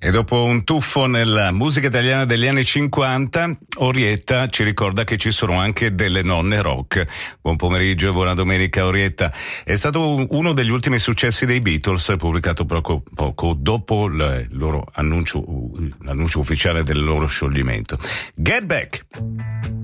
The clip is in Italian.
E dopo un tuffo nella musica italiana degli anni 50, Orietta ci ricorda che ci sono anche delle nonne rock. Buon pomeriggio e buona domenica, Orietta. È stato uno degli ultimi successi dei Beatles, pubblicato poco dopo il loro l'annuncio ufficiale del loro scioglimento. Get Back.